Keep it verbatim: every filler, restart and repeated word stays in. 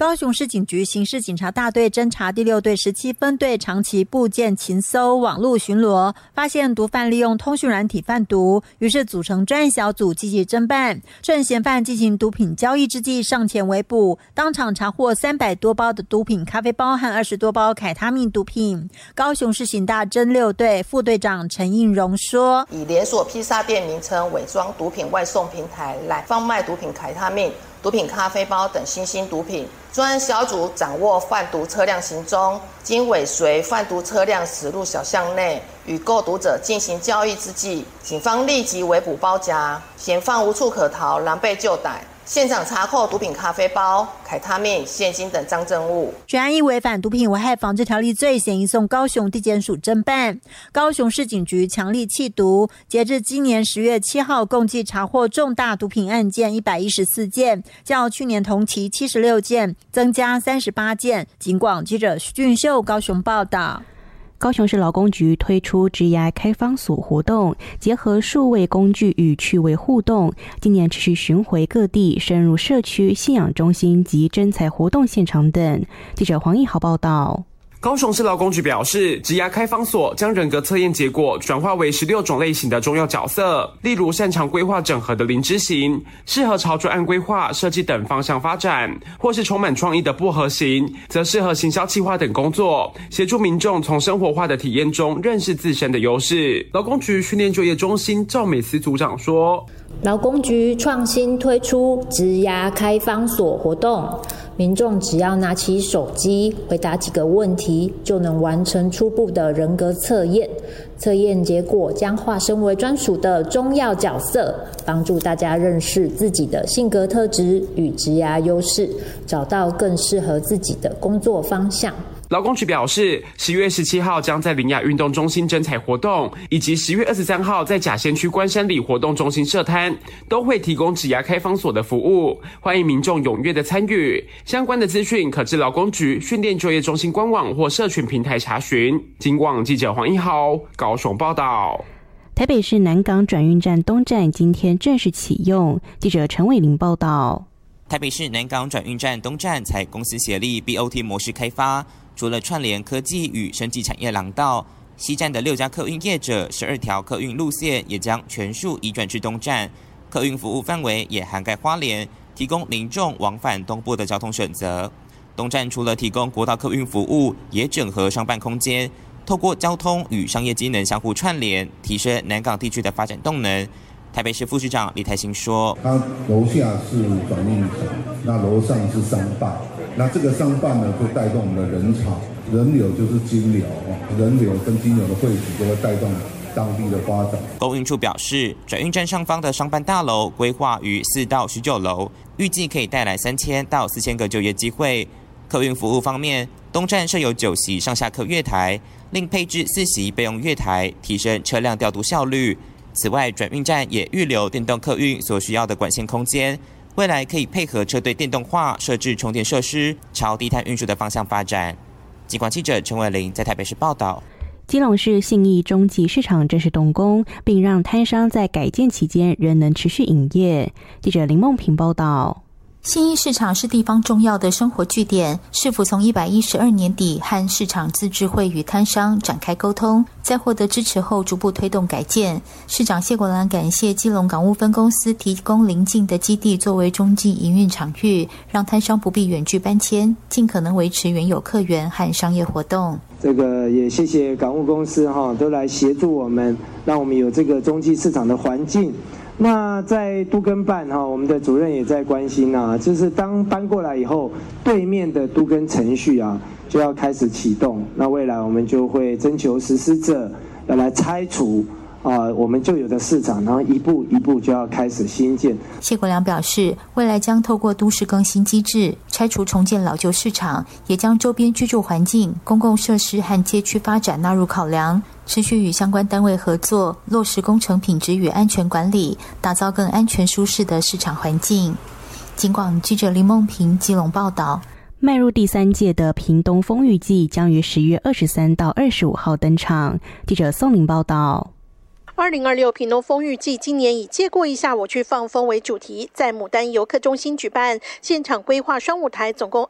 高雄市警局刑事警察大队侦查第六队十七分队长期部件勤搜网络巡逻，发现毒贩利用通讯软体贩毒，于是组成专案小组积极侦办。趁嫌犯进行毒品交易之际上前围捕，当场查获三百多包的毒品咖啡包和二十多包凯他命毒品。高雄市刑大侦六队副队长陈应荣说： 以连锁披萨店名称伪装毒品外送平台来贩卖毒品凯他命、毒品咖啡包等新兴毒品。专案小组掌握贩毒车辆行踪，经尾随贩毒车辆驶入小巷内，与购毒者进行交易之际，警方立即围捕包夹，嫌犯无处可逃，狼狈就逮。现场查扣毒品咖啡包、凯他命、现金等赃证物。 全案依违反毒品危害防治条例罪嫌移送高雄地检署侦办。高雄市警局强力缉毒，截至今年十月七号，共计查获重大毒品案件一百一十四件，较去年同期七十六件增加三十八件。警广记者徐俊秀高雄报道。 高雄市劳工局推出职涯开放所活动，结合数位工具与趣味互动，今年持续巡回各地，深入社区、信仰中心及征才活动现场等。记者黄义豪报道。 高雄市劳工局表示，职涯开放所将人格测验结果转化为十六种类型的重要角色，例如擅长规划整合的零知型，适合朝专案规划、设计等方向发展，或是充满创意的薄荷型，则适合行销企划等工作，协助民众从生活化的体验中认识自身的优势。劳工局训练就业中心赵美思组长说， 劳工局创新推出职涯开放所活动，民众只要拿起手机回答几个问题，就能完成初步的人格测验。测验结果将化身为专属的重要角色，帮助大家认识自己的性格特质与职涯优势，找到更适合自己的工作方向。 劳工局表示，十月十七号将在林雅运动中心征才活动，以及十月二十三号在甲仙区关山里活动中心设摊，都会提供职涯开放所的服务，欢迎民众踊跃的参与。相关的资讯可至劳工局训练就业中心官网或社群平台查询。警广记者黄一豪高雄报道。 台北市南港转运站东站今天正式启用，记者陈伟玲报道。 台北市南港转运站东站采公司协力 B O T 模式开发，除了串联科技与生技产业廊道，西站的六家客运业者十二条客运路线也将全数移转至东站，客运服务范围也涵盖花莲，提供民众往返东部的交通选择。东站除了提供国道客运服务，也整合商办空间，透过交通与商业机能相互串联，提升南港地区的发展动能。台北市副市长李台兴说， 它楼下是转运场，那楼上是商办，那这个商办呢就带动我们的人潮，人流就是金流，人流跟金流的汇集就会带动当地的发展。 公运处表示，转运站上方的商办大楼规划于四到十九楼，预计可以带来三千到四千个就业机会。客运服务方面，东站设有九席上下客月台，另配置四席备用月台，提升车辆调度效率。此外，转运站也预留电动客运所需要的管线空间，未来可以配合车队电动化设置充电设施，朝低碳运输的方向发展。警广记者陈伟玲在台北市报道。 基隆市信义中继市场正式动工，并让摊商在改建期间仍能持续营业。记者林梦平报道。 信义市场是地方重要的生活据点，市府从一百一十二年底和市场自治会与摊商展开沟通，在获得支持后逐步推动改建。市长谢国良感谢基隆港务分公司提供邻近的基地作为中继营运场域，让摊商不必远距搬迁，尽可能维持原有客源和商业活动。 这个也谢谢港务公司哈，都来协助我们，让我们有这个中继市场的环境。那在都更办哈，我们的主任也在关心啊，就是当搬过来以后，对面的都更程序啊就要开始启动。那未来我们就会征求实施者要来拆除啊，我们就有的市场，然后一步一步就要开始新建。 谢国良表示，未来将透过都市更新机制，拆除重建老旧市场，也将周边居住环境、公共设施和街区发展纳入考量。持续与相关单位合作，落实工程品质与安全管理，打造更安全舒适的市场环境。警广记者林梦平基隆报道。 迈入第三届的屏东风雨季将于十月二十三到二十五号登场。记者宋玲报道。 二零二六屏东风雨季今年以借过一下我去放风为主题，在牡丹游客中心举办，现场规划双舞台，总共